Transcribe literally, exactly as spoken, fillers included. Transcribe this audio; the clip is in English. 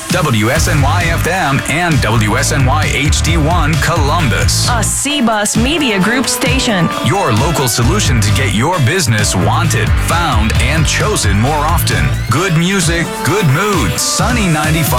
W S N Y F M, and W S N Y H D one Columbus. A C-Bus Media Group station. Your local solution to get your business wanted, found, and chosen more often. Good music, good mood. Sunny ninety-five.